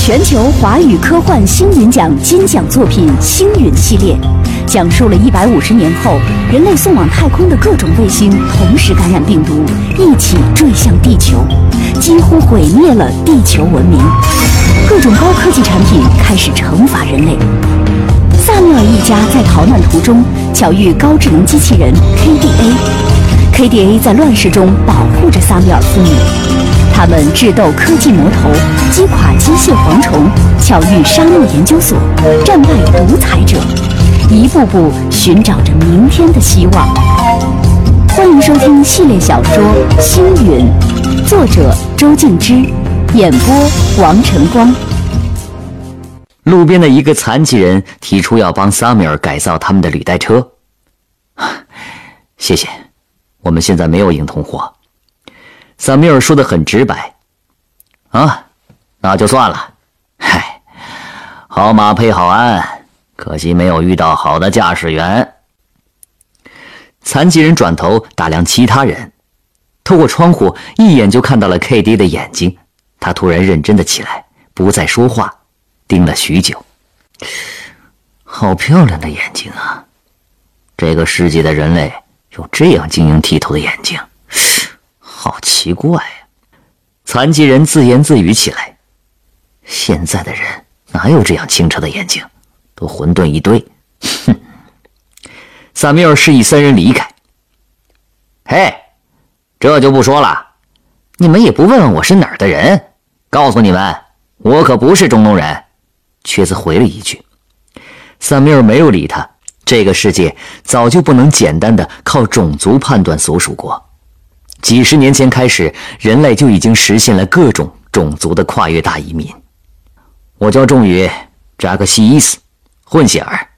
全球华语科幻星云奖金奖作品《星云》系列，讲述了150年后人类送往太空的各种卫星同时感染病毒，一起坠向地球，几乎毁灭了地球文明。各种高科技产品开始惩罚人类。萨缪尔一家在逃难途中巧遇高智能机器人 KDA 在乱世中保护着萨缪尔父女。他们智斗科技魔头，击垮机械蝗虫，巧遇沙漠研究所，战败独裁者，一步步寻找着明天的希望。欢迎收听系列小说《星云》，作者周静之，演播王晨光。 路边的一个残疾人提出要帮萨米尔改造他们的履带车。谢谢，我们现在没有硬通货。萨米尔说得很直白。啊，那就算了。嗨，好马配好鞍，可惜没有遇到好的驾驶员。残疾人转头打量其他人，透过窗户一眼就看到了 KD 的眼睛，他突然认真的起来，不再说话，盯了许久。好漂亮的眼睛啊，这个世界的人类有这样晶莹剔透的眼睛，好奇怪呀。残疾人自言自语起来，现在的人哪有这样清澈的眼睛，都混沌一堆。哼。萨米尔示意三人离开。嘿，这就不说了，你们也不问问我是哪儿的人，告诉你们，我可不是中东人。瘸子回了一句。萨米尔没有理他，这个世界早就不能简单的靠种族判断所属过。几十年前开始，人类就已经实现了各种种族的跨越大移民。我叫仲宇，扎克西伊斯，混血儿。